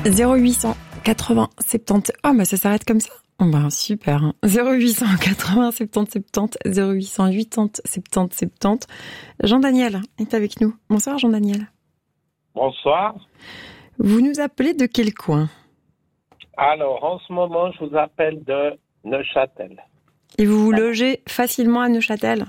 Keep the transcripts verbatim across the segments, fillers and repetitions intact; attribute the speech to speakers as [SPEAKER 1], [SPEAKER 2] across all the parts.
[SPEAKER 1] zéro huit cent quatre-vingts soixante-dix. Oh, mais ça s'arrête comme ça. Oh, bah, super. Hein. zéro huit cent quatre-vingts soixante-dix soixante-dix, zéro huit cent quatre-vingts soixante-dix soixante-dix. Jean-Daniel est avec nous. Bonsoir, Jean-Daniel.
[SPEAKER 2] Bonsoir.
[SPEAKER 1] Vous nous appelez de quel coin?
[SPEAKER 2] Alors, en ce moment, je vous appelle de Neuchâtel.
[SPEAKER 1] Et vous vous logez facilement à Neuchâtel?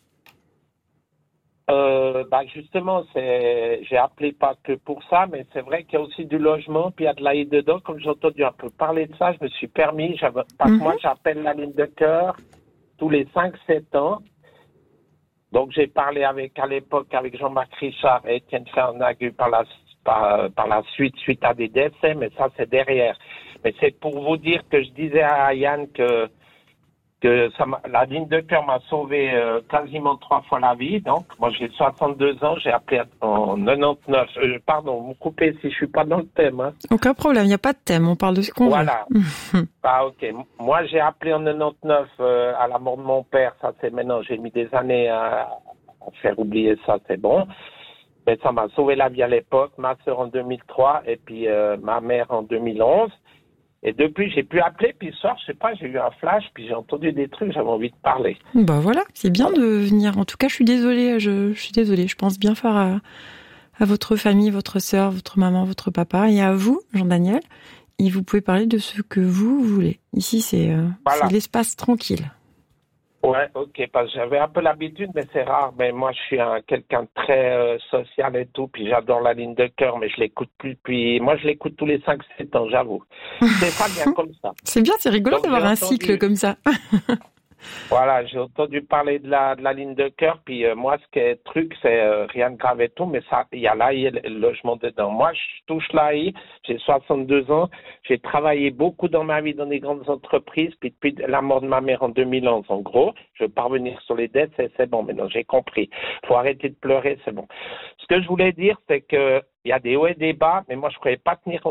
[SPEAKER 2] Euh, bah justement, c'est, j'ai appelé pas que pour ça, mais c'est vrai qu'il y a aussi du logement, puis il y a de la ligne dedans. Comme j'ai entendu un peu parler de ça, je me suis permis, j'avais, parce que
[SPEAKER 1] Mhm.
[SPEAKER 2] moi j'appelle la ligne de cœur tous les cinq sept ans. Donc j'ai parlé avec, à l'époque, avec Jean-Marc Richard et Étienne Fernagu par la, par, par la suite, suite à des décès, mais ça c'est derrière. Mais c'est pour vous dire que je disais à Yann que que ça m'a, la ligne de cœur m'a sauvé euh, quasiment trois fois la vie. Donc, moi, j'ai soixante-deux ans, j'ai appelé en quatre-vingt-dix-neuf. Euh, pardon, vous coupez si je suis pas dans le thème. Hein.
[SPEAKER 1] Aucun problème, il n'y a pas de thème, on parle de ce qu'on
[SPEAKER 2] Voilà.
[SPEAKER 1] veut.
[SPEAKER 2] Ah, ok. Moi, j'ai appelé en quatre-vingt-dix-neuf euh, à la mort de mon père. Ça, c'est maintenant, j'ai mis des années à, à faire oublier ça, c'est bon. Mais ça m'a sauvé la vie à l'époque. Ma sœur en deux mille trois et puis euh, ma mère en deux mille onze. Et depuis, j'ai pu appeler, puis ce soir, je sais pas, j'ai eu un flash, puis j'ai entendu des trucs, j'avais envie de parler.
[SPEAKER 1] Bah voilà, c'est bien de venir. En tout cas, je suis désolée, je, je suis désolée. Je pense bien faire à, à votre famille, votre sœur, votre maman, votre papa, et à vous, Jean-Daniel. Et vous pouvez parler de ce que vous voulez. Ici, c'est, euh,
[SPEAKER 2] Voilà.
[SPEAKER 1] c'est l'espace tranquille.
[SPEAKER 2] Ouais, ok, parce que j'avais un peu l'habitude, mais c'est rare. Mais moi, je suis un, quelqu'un de très euh, social et tout, puis j'adore la ligne de cœur, mais je l'écoute plus. Puis moi, je l'écoute tous les cinq sept ans, j'avoue. C'est pas bien comme ça.
[SPEAKER 1] C'est bien, c'est rigolo
[SPEAKER 2] Donc,
[SPEAKER 1] d'avoir
[SPEAKER 2] j'ai
[SPEAKER 1] un
[SPEAKER 2] entendu-
[SPEAKER 1] cycle comme ça.
[SPEAKER 2] Voilà, j'ai entendu parler de la, de la ligne de cœur, puis euh, moi, ce qui est truc, c'est euh, rien de grave et tout, mais ça, il y a l'A I et le le logement dedans. Moi, je touche l'A I, j'ai soixante-deux ans, j'ai travaillé beaucoup dans ma vie dans des grandes entreprises, puis depuis la mort de ma mère en deux mille onze, en gros, je veux pas revenir sur les dettes, c'est, c'est bon, maintenant j'ai compris. Faut arrêter de pleurer, c'est bon. Ce que je voulais dire, c'est que il y a des hauts et des bas, mais moi, je ne pourrais pas tenir